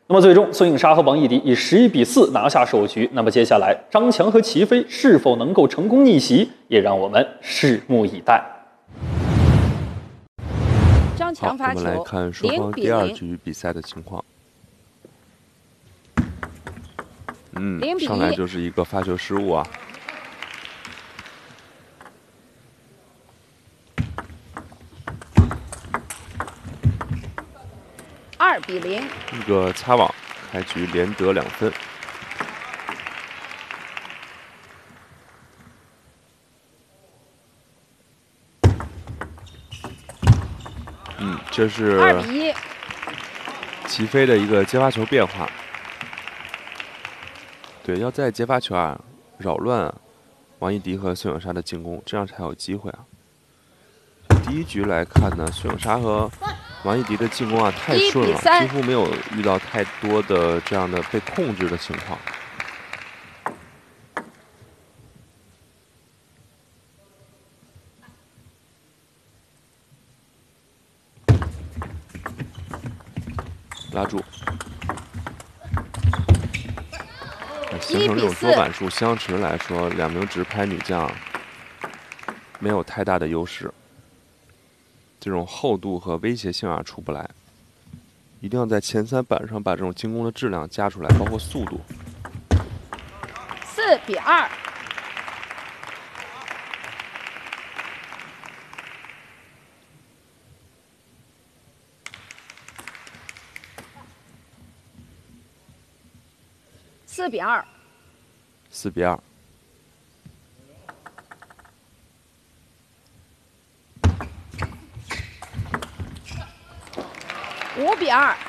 那么最终，孙颖莎和王艺迪以11比4拿下首局。那么接下来，张强和齐飞是否能够成功逆袭，也让我们拭目以待。 张强发球， 我们来看双方第2局比赛的情况。上来就是一个发球失误啊。 2比0， 一个擦网，开局连得2分。这是 2比1， 齐飞的一个接发球变化。对，要在接发球啊，扰乱王艺迪和孙颖莎的进攻，这样才有机会啊。第1局来看呢，孙颖莎和王艺迪的进攻啊太顺了，几乎没有遇到太多的这样的被控制的情况。拉住，形成这种桌板数相持来说，2名直拍女将没有太大的优势。这种厚度和威胁性啊出不来，一定要在前3板上把这种进攻的质量加出来，包括速度。 4比2。4比2。 4比2。 5比2。